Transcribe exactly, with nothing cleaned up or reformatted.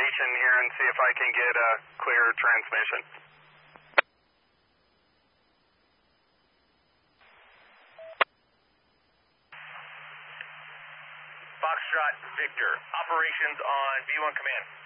station here and see if I can get a clear transmission. Foxtrot Victor, operations on V one command.